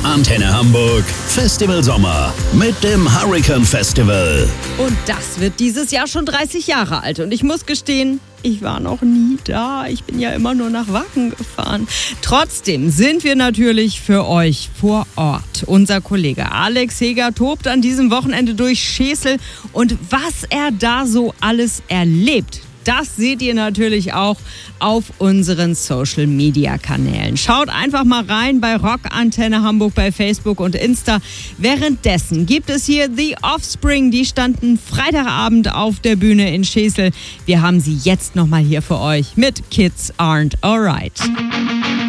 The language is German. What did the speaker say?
Antenne Hamburg Festival Sommer mit dem Hurricane Festival. Und das wird dieses Jahr schon 30 Jahre alt. Und ich muss gestehen, ich war noch nie da. Ich bin ja immer nur nach Wacken gefahren. Trotzdem sind wir natürlich für euch vor Ort. Unser Kollege Alex Heger tobt an diesem Wochenende durch Schesel. Und was er da so alles erlebt, das seht ihr natürlich auch auf unseren Social-Media-Kanälen. Schaut einfach mal rein bei Rock Antenne Hamburg bei Facebook und Insta. Währenddessen gibt es hier The Offspring. Die standen Freitagabend auf der Bühne in Schesel. Wir haben sie jetzt nochmal hier für euch mit Kids Aren't Alright.